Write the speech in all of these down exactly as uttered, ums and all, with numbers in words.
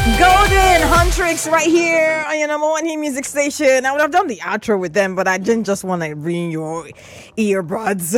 Golden Huntrix right here on your number one hit music station. I would have done the outro with them, but I didn't just want to ruin your earbuds.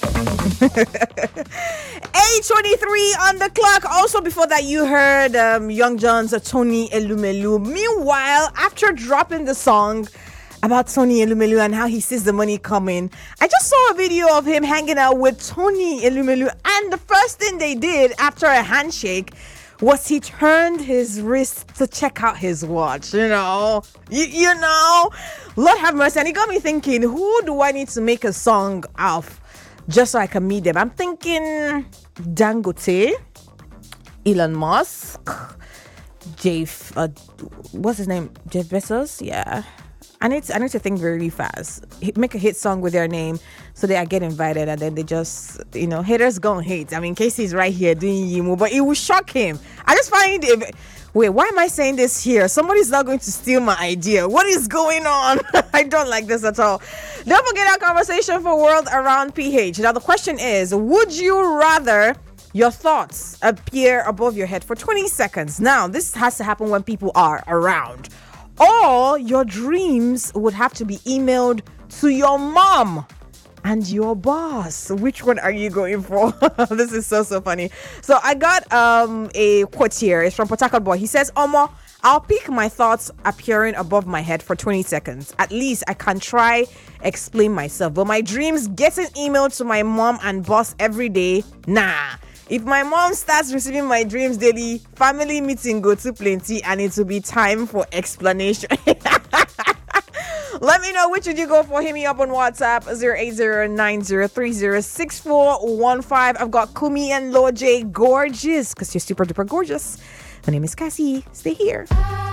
eight twenty-three on the clock. Also, before that, you heard um, Young John's uh, Tony Elumelu. Meanwhile, after dropping the song about Tony Elumelu and how he sees the money coming, I just saw a video of him hanging out with Tony Elumelu, and the first thing they did after a handshake was he turned his wrist to check out his watch. You know, you, you know, Lord have mercy. And it got me thinking, who do I need to make a song of just so I can meet them? I'm thinking Dangote, Elon Musk, Jeff, uh, what's his name? Jeff Bezos? Yeah. I need to, I need to think very fast. Make a hit song with their name so that I get invited, and then they just, you know, haters gonna hate. I mean, Casey's right here doing Yimu, but it will shock him. I just find it. Wait, why am I saying this here? Somebody's not going to steal my idea. What is going on? I don't like this at all. Don't forget our conversation for World Around P H. Now, the question is, would you rather your thoughts appear above your head for twenty seconds? Now, this has to happen when people are around. Or your dreams would have to be emailed to your mom and your boss. Which one are you going for? This is so, so funny. So I got um a quote here. It's from Port Harcourt Boy. He says, Omo, I'll pick my thoughts appearing above my head for twenty seconds. At least I can try explain myself. But my dreams getting emailed to my mom and boss every day, nah. If my mom starts receiving my dreams daily, family meeting go to plenty and it will be time for explanation. Let me know which would you go for. Hit me up on WhatsApp zero eight zero nine zero three zero six four one five. I've got Kumi and Loje gorgeous because you're super duper gorgeous. My name is Cassie. Stay here.